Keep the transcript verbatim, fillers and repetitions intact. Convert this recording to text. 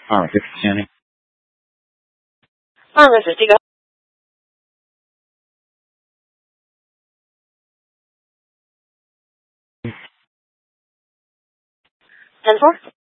二百 Sandy. Um, this is Diva. ten four.